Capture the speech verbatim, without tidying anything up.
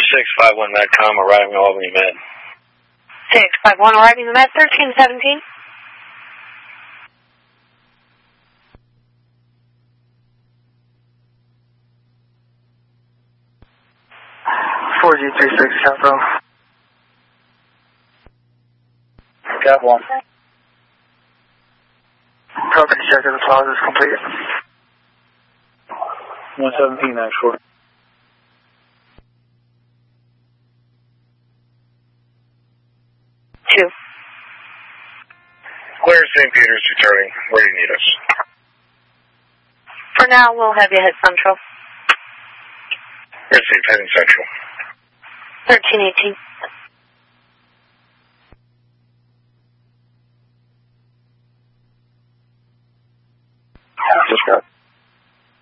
six five one Medcom, arriving at Albany Med. six five one, arriving at Med, thirteen seventeen. four G three six, Capital. Cap one. Property check of the plaza is complete. one seventeen, actual. Two. Clear Saint Peter's returning. Where do you need us? For now, we'll have you hit Central. Received, heading Central. thirteen eighteen. Just got